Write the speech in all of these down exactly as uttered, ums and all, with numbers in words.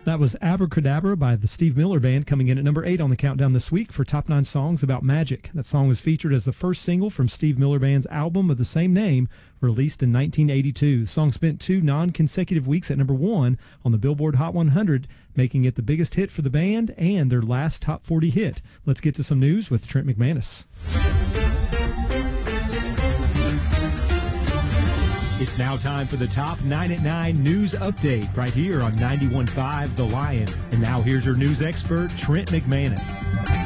That was Abracadabra by the Steve Miller Band, coming in at number eight on the countdown this week for Top nine Songs About Magic. That song was featured as the first single from Steve Miller Band's album of the same name, released in nineteen eighty-two. The song spent two non-consecutive weeks at number one on the Billboard Hot one hundred, making it the biggest hit for the band and their last top forty hit. Let's get to some news with Trent McManus. It's now time for the Top nine at nine News Update right here on ninety-one point five The Lion. And now here's your news expert, Trent McManus.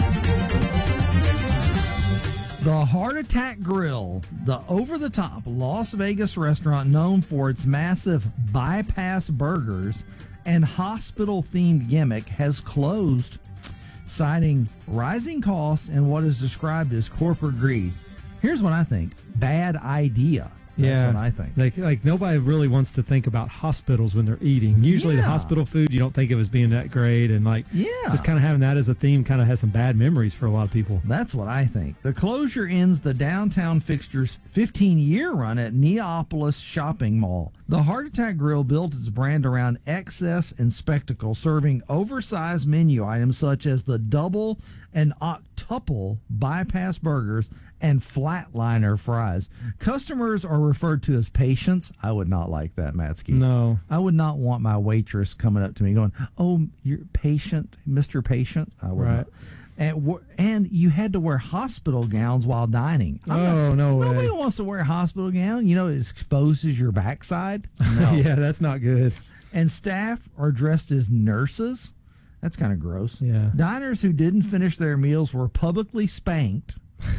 The Heart Attack Grill, the over-the-top Las Vegas restaurant known for its massive bypass burgers and hospital-themed gimmick, has closed, citing rising costs and what is described as corporate greed. Here's what I think. Bad idea. That's yeah, what I think. Like, like nobody really wants to think about hospitals when they're eating. Usually yeah. the hospital food you don't think of as being that great, and like yeah. just kind of having that as a theme kind of has some bad memories for a lot of people. That's what I think. The closure ends the downtown fixture's fifteen-year run at Neapolis Shopping Mall. The Heart Attack Grill built its brand around excess and spectacle, serving oversized menu items such as the double and octuple bypass burgers and flatliner fries. Customers are referred to as patients. I would not like that, Matsky. No. I would not want my waitress coming up to me going, "Oh, you're patient, Mister Patient." I would right. not. And, and you had to wear hospital gowns while dining. I'm oh, not, no way. Nobody wants to wear a hospital gown. You know, it exposes your backside. No. Yeah, that's not good. And staff are dressed as nurses. That's kind of gross. Yeah. Diners who didn't finish their meals were publicly spanked.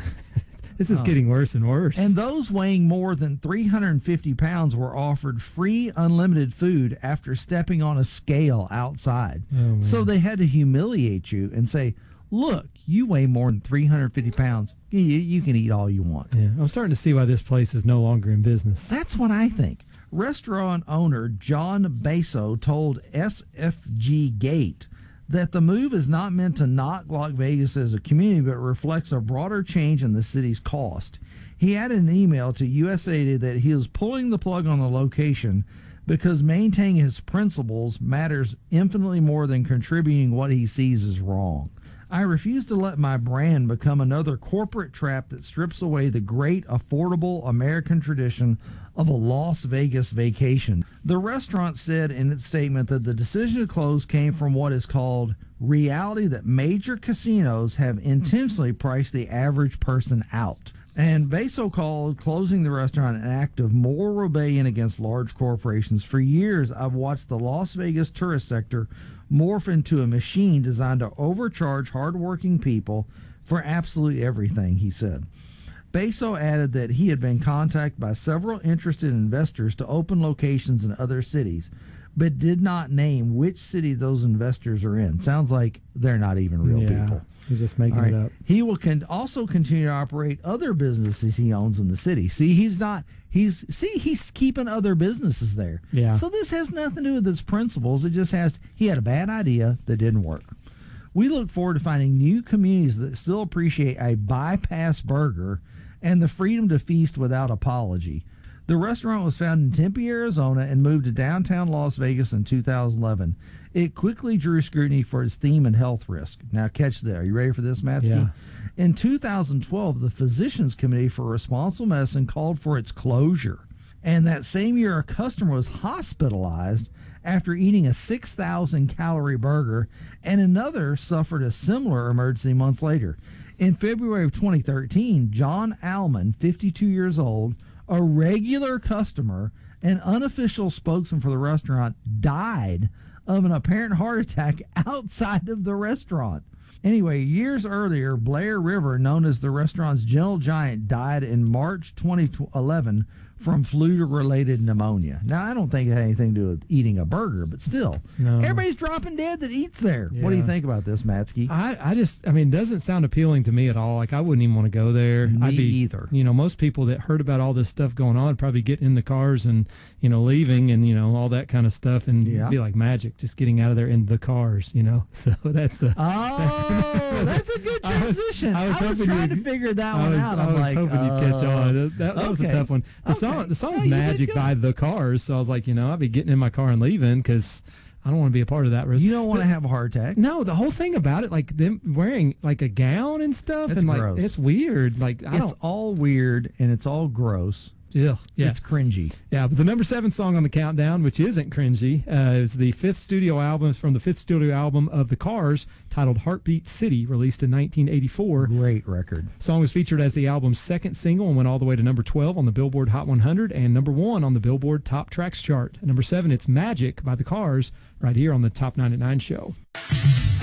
This is Oh. getting worse and worse. And those weighing more than three hundred fifty pounds were offered free unlimited food after stepping on a scale outside. Oh, man. So they had to humiliate you and say, "Look, you weigh more than three hundred fifty pounds. You, you can eat all you want." Yeah, I'm starting to see why this place is no longer in business. That's what I think. Restaurant owner John Basso told S F G Gate that the move is not meant to knock Las Vegas as a community, but reflects a broader change in the city's cost. He added an email to U S A Today that he is pulling the plug on the location because maintaining his principles matters infinitely more than contributing what he sees as wrong. "I refuse to let my brand become another corporate trap that strips away the great, affordable American tradition of a Las Vegas vacation." The restaurant said in its statement that the decision to close came from what is called reality that major casinos have intentionally priced the average person out. And Basso called closing the restaurant an act of moral rebellion against large corporations. "For years, I've watched the Las Vegas tourist sector morph into a machine designed to overcharge hardworking people for absolutely everything," he said. Basso added that he had been contacted by several interested investors to open locations in other cities, but did not name which city those investors are in. Sounds like they're not even real yeah, people. He's just making Right. it up. He will con- also continue to operate other businesses he owns in the city. See, he's not. He's see, he's keeping other businesses there. Yeah. So this has nothing to do with his principles. It just has. He had a bad idea that didn't work. We look forward to finding new communities that still appreciate a bypass burger and the freedom to feast without apology. The restaurant was founded in Tempe, Arizona, and moved to downtown Las Vegas in two thousand eleven. It quickly drew scrutiny for its theme and health risk. Now, catch that. Are you ready for this, Matsky? Yeah. In two thousand twelve, the Physicians Committee for Responsible Medicine called for its closure. And that same year, a customer was hospitalized after eating a six thousand calorie burger, and another suffered a similar emergency months later. In February of twenty thirteen, John Allman, fifty-two years old, a regular customer and unofficial spokesman for the restaurant, died of an apparent heart attack outside of the restaurant. Anyway, years earlier, Blair River, known as the restaurant's gentle giant, died in March twenty eleven from flu-related pneumonia. Now, I don't think it had anything to do with eating a burger, but still, No. everybody's dropping dead that eats there. What do you Yeah. think about this, Matsky? I, I just, I mean, it doesn't sound appealing to me at all. Like, I wouldn't even want to go there. Me I'd be, either. You know, most people that heard about all this stuff going on probably get in the cars and, you know, leaving and, you know, all that kind of stuff and Yeah. be like magic, just getting out of there in the cars, you know. So that's a. Oh, that's a good I was- transition. I I was, was hoping trying to you'd- figure that I one was, out. I I'm was like, hoping you'd catch uh, on. That, that, that was a okay. tough one. The Okay. song, the song's No, you did Magic good. by The Cars, so I was like, you know, I'd be getting in my car and leaving because I don't want to be a part of that. You don't want to have a heart attack. No, the whole thing about it, like them wearing like a gown and stuff, It's and like gross. it's weird. Like I It's don't. all weird and it's all gross. Yeah, yeah. It's cringy. Yeah, but the number seven song on the countdown, which isn't cringy, uh, is the fifth studio album. It's from the fifth studio album of The Cars, titled Heartbeat City, released in nineteen eighty-four. Great record. The song was featured as the album's second single and went all the way to number twelve on the Billboard Hot one hundred and number one on the Billboard Top Tracks chart. At number seven, it's Magic by The Cars, right here on the Top nine at nine show.